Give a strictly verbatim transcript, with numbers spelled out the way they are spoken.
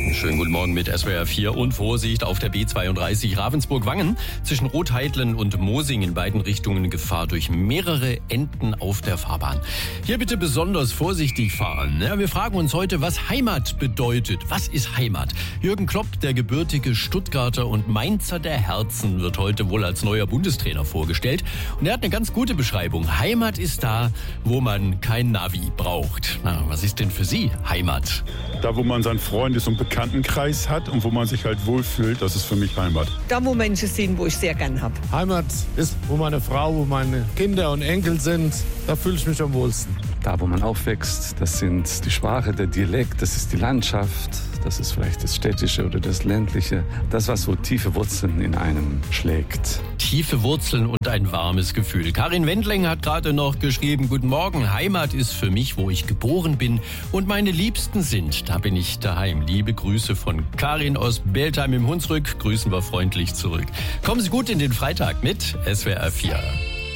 Schönen guten Morgen mit S W R vier und Vorsicht auf der B zweiunddreißig Ravensburg-Wangen. Zwischen Rotheidlen und Mosing in beiden Richtungen Gefahr durch mehrere Enten auf der Fahrbahn. Hier bitte besonders vorsichtig fahren. Ja, wir fragen uns heute, was Heimat bedeutet. Was ist Heimat? Jürgen Klopp, der gebürtige Stuttgarter und Mainzer der Herzen, wird heute wohl als neuer Bundestrainer vorgestellt. Und er hat eine ganz gute Beschreibung. Heimat ist da, wo man kein Navi braucht. Na, was ist denn für Sie Heimat? Da, wo man seinen Freundes- und Bekanntenkreis hat und wo man sich halt wohlfühlt, das ist für mich Heimat. Da, wo Menschen sind, wo ich sehr gern habe. Heimat ist, wo meine Frau, wo meine Kinder und Enkel sind. Da fühle ich mich am wohlsten. Da, wo man aufwächst, das sind die Sprache, der Dialekt, das ist die Landschaft, das ist vielleicht das Städtische oder das Ländliche. Das, was so tiefe Wurzeln in einem schlägt. Tiefe Wurzeln und ein warmes Gefühl. Karin Wendling hat gerade noch geschrieben, guten Morgen, Heimat ist für mich, wo ich geboren bin und meine Liebsten sind. Da bin ich daheim. Liebe Grüße von Karin aus Beltheim im Hunsrück. Grüßen wir freundlich zurück. Kommen Sie gut in den Freitag mit S W R vier.